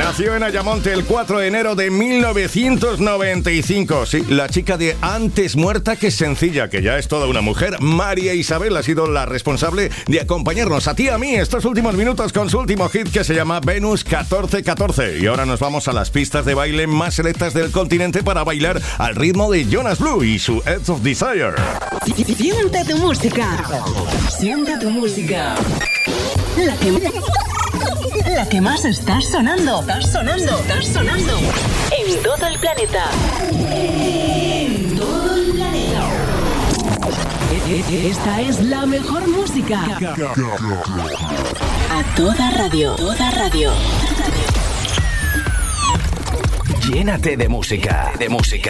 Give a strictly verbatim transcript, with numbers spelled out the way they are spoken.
Nació en Ayamonte el cuatro de enero de mil novecientos noventa y cinco. Sí, la chica de Antes muerta que sencilla, que ya es toda una mujer. María Isabel ha sido la responsable de acompañarnos a ti y a mí estos últimos minutos con su último hit que se llama Venus catorce catorce. Y ahora nos vamos a las pistas de baile más selectas del continente para bailar al ritmo de Jonas Blue y su Edge of Desire. Siente tu música. Siente tu música. La que, la que más está sonando. Está sonando. Está sonando. En todo el planeta. En todo el planeta. Esta es la mejor música. A toda radio. Toda radio. Llénate de música. De música.